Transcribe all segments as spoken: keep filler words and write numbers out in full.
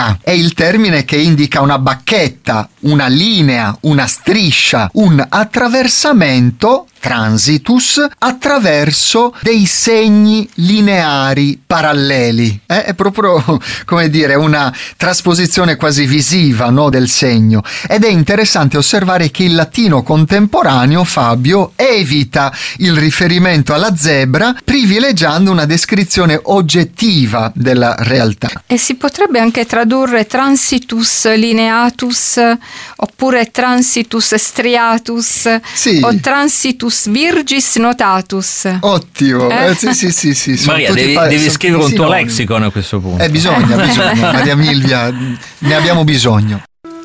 linea è il termine che indica una bacchetta, una linea, una striscia, un attraversamento, transitus, attraverso dei segni lineari paralleli. Eh? È proprio, come dire, una trasposizione quasi visiva, no, del segno. Ed è interessante osservare che il latino contemporaneo, Fabio, evita il riferimento alla zebra, privilegiando una descrizione oggettiva della realtà. E si potrebbe anche tradurre transitus lineatus, oppure transitus striatus, sì, o transitus virgis notatus. Ottimo, eh? eh, sì sì sì sì. Maria, devi, pa- devi scrivere un tuo sinonimi. lexicon a questo punto. Eh, bisogna, bisogna, Maria Milvia, ne abbiamo bisogno.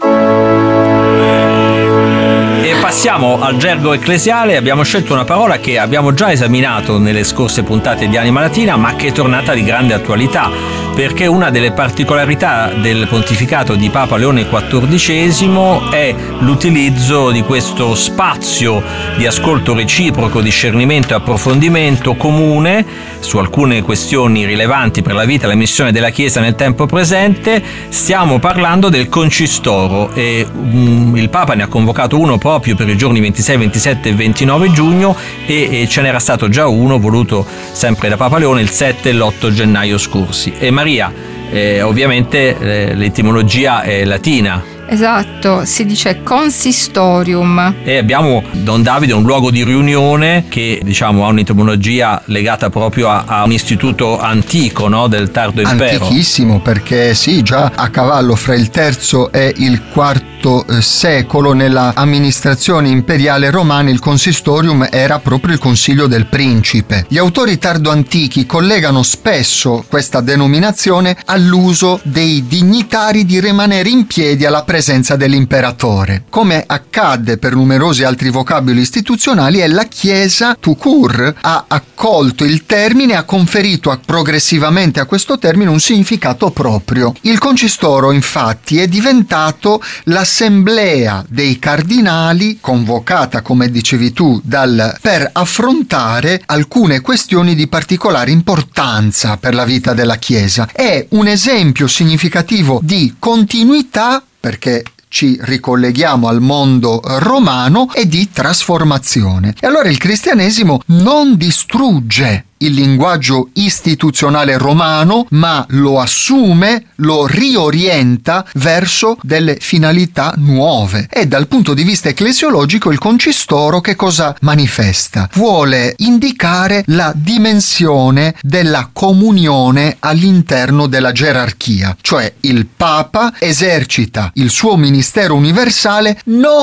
E passiamo al gergo ecclesiale. Abbiamo scelto una parola che abbiamo già esaminato nelle scorse puntate di Anima Latina, ma che è tornata di grande attualità, perché una delle particolarità del pontificato di Papa Leone quattordicesimo è l'utilizzo di questo spazio di ascolto reciproco, discernimento e approfondimento comune su alcune questioni rilevanti per la vita e la missione della Chiesa nel tempo presente. Stiamo parlando del concistoro e um, il Papa ne ha convocato uno proprio per i giorni ventisei, ventisette e ventinove giugno e, e ce n'era stato già uno voluto sempre da Papa Leone il sette e l'otto gennaio scorsi. E Maria, eh, ovviamente eh, l'etimologia è latina. Esatto, si dice consistorium. E abbiamo Don Davide un luogo di riunione che, diciamo, ha un'etimologia legata proprio a, a un istituto antico, no, del tardo impero. Antichissimo, perché sì, già a cavallo fra il terzo e il quarto eh, secolo nella amministrazione imperiale romana il consistorium era proprio il consiglio del principe. Gli autori tardo antichi collegano spesso questa denominazione all'uso dei dignitari di rimanere in piedi alla presenza dell'imperatore. Come accadde per numerosi altri vocaboli istituzionali, è la Chiesa tout court ha accolto il termine e ha conferito a, progressivamente a questo termine un significato proprio. Il concistoro, infatti, è diventato l'assemblea dei cardinali convocata, come dicevi tu, dal, per affrontare alcune questioni di particolare importanza per la vita della Chiesa. È un esempio significativo di continuità, perché ci ricolleghiamo al mondo romano, e di trasformazione. E allora il cristianesimo non distrugge il linguaggio istituzionale romano, ma lo assume, lo riorienta verso delle finalità nuove. E dal punto di vista ecclesiologico il concistoro che cosa manifesta? Vuole indicare la dimensione della comunione all'interno della gerarchia, cioè il Papa esercita il suo ministero universale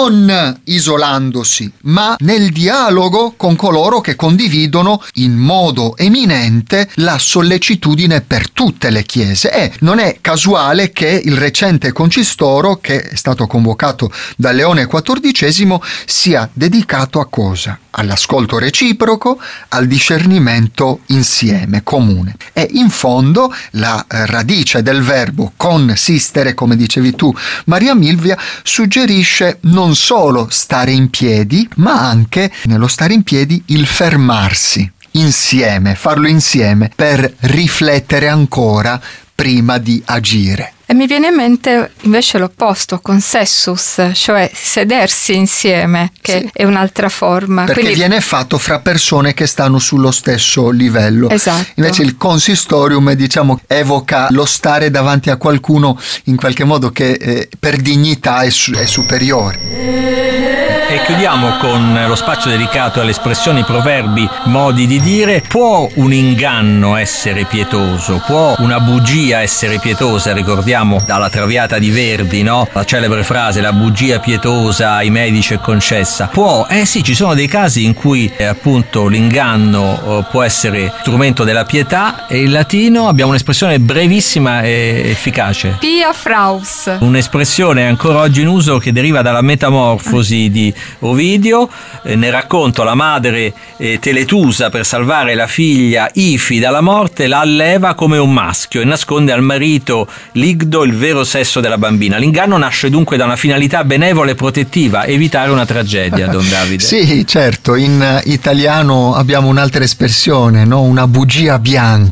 non isolandosi, ma nel dialogo con coloro che condividono in modo eminente la sollecitudine per tutte le chiese. E non è casuale che il recente concistoro, che è stato convocato da Leone quattordicesimo, sia dedicato a cosa? All'ascolto reciproco, al discernimento insieme, comune. E in fondo la radice del verbo consistere, come dicevi tu, Maria Milvia, suggerisce non solo stare in piedi, ma anche nello stare in piedi il fermarsi insieme, farlo insieme per riflettere ancora prima di agire. E mi viene in mente invece l'opposto, consessus, cioè sedersi insieme, che sì, è un'altra forma. Perché Quindi viene fatto fra persone che stanno sullo stesso livello. Esatto. Invece il consistorium, diciamo, evoca lo stare davanti a qualcuno in qualche modo che eh, per dignità è, su- è superiore. E chiudiamo con lo spazio dedicato alle espressioni, proverbi, modi di dire. Può un inganno essere pietoso? Può una bugia essere pietosa? Ricordiamo dalla Traviata di Verdi, no? La celebre frase, la bugia pietosa ai medici è concessa. Può? Eh sì, ci sono dei casi in cui eh, appunto l'inganno eh, può essere strumento della pietà, e in latino abbiamo un'espressione brevissima e efficace. Pia fraus. Un'espressione ancora oggi in uso che deriva dalla Metamorfosi di Ovidio. Eh, nel racconto la madre eh, Teletusa, per salvare la figlia Ifi dalla morte, la alleva come un maschio e nasconde al marito Ligdo il vero sesso della bambina. L'inganno nasce dunque da una finalità benevola e protettiva, evitare una tragedia, Don Davide. Sì, certo, in italiano abbiamo un'altra espressione, no? Una bugia bianca.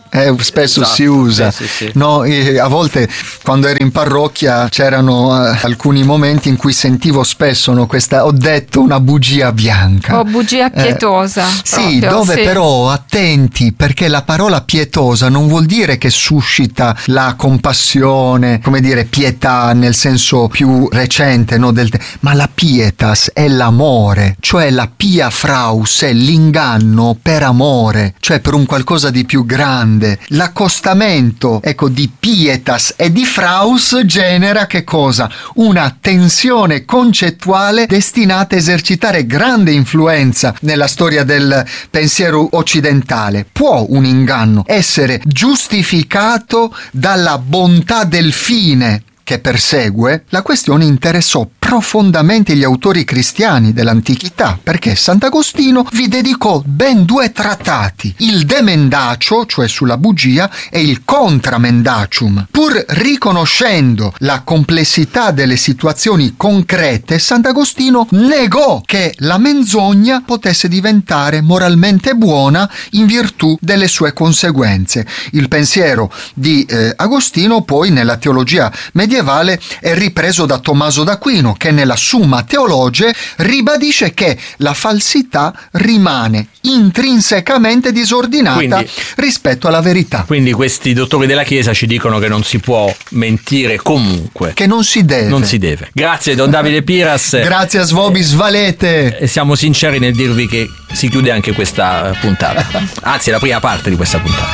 Eh, spesso esatto, si usa. sì, sì, sì. No, eh, a volte quando ero in parrocchia c'erano eh, alcuni momenti in cui sentivo spesso no, questa ho detto una bugia bianca. O bugia pietosa. Eh, sì, proprio, dove sì. però attenti, perché la parola pietosa non vuol dire che suscita la compassione, come dire, pietà nel senso più recente, no, del te- ma la pietas è l'amore, cioè la pia fraus è l'inganno per amore, cioè per un qualcosa di più grande. L'accostamento, ecco, di pietas e di fraus genera che cosa? Una tensione concettuale destinata a esercitare grande influenza nella storia del pensiero occidentale. Può un inganno essere giustificato dalla bontà del fine che persegue? La questione interessò profondamente gli autori cristiani dell'antichità, perché Sant'Agostino vi dedicò ben due trattati, il De Mendacio, cioè sulla bugia, e il Contra Mendacium. Pur riconoscendo la complessità delle situazioni concrete, Sant'Agostino negò che la menzogna potesse diventare moralmente buona in virtù delle sue conseguenze. Il pensiero di eh, Agostino poi nella teologia medievale è ripreso da Tommaso d'Aquino, che nella Summa Theologiae ribadisce che la falsità rimane intrinsecamente disordinata quindi, rispetto alla verità. Quindi questi dottori della Chiesa ci dicono che non si può mentire comunque. Che non si deve. Non si deve. Grazie Don Davide Piras. Grazie a Svobis Valete. E siamo sinceri nel dirvi che si chiude anche questa puntata. Anzi, la prima parte di questa puntata.